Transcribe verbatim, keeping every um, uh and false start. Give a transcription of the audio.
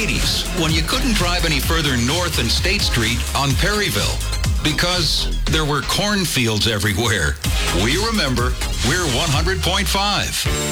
eighties when you couldn't drive any further north than State Street on Perryville because there were cornfields everywhere. We remember. We're one hundred point five.